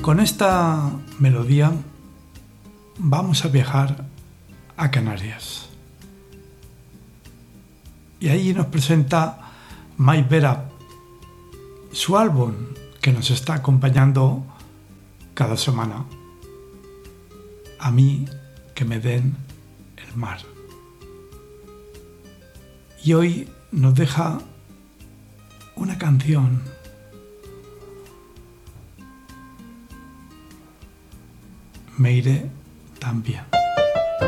con esta melodía vamos a viajar a Canarias. Y ahí nos presenta Mike Vera, su álbum que nos está acompañando cada semana. A mí que me den el mar. Y hoy nos deja una canción Me iré también.